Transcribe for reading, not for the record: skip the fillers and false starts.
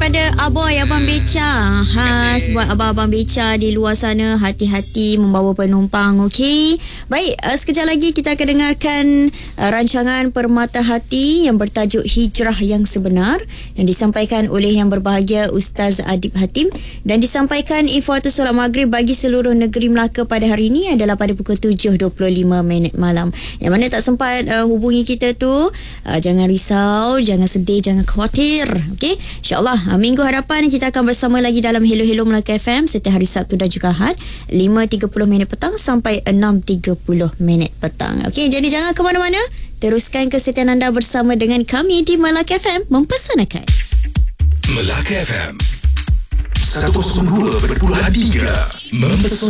kepada aboy abang beca. Khas buat abang-abang beca di luar sana, hati-hati membawa penumpang, okey? Baik, sekejap lagi kita akan dengarkan rancangan Permata Hati yang bertajuk Hijrah yang Sebenar yang disampaikan oleh yang berbahagia Ustaz Adib Hatim dan disampaikan info atau solat maghrib bagi seluruh negeri Melaka pada hari ini adalah pada pukul 7.25 malam. Yang mana tak sempat hubungi kita tu, jangan risau, jangan sedih, jangan khawatir, okey? InsyaAllah minggu hadapan kita akan bersama lagi dalam Hello Hello Melaka FM setiap hari Sabtu dan juga Ahad 5.30 minit petang sampai 6.30 minit petang. Okey, jadi jangan ke mana-mana, teruskan kesetiaan anda bersama dengan kami di Melaka FM mempesanakan. Melaka FM 102.3 mempesanakan.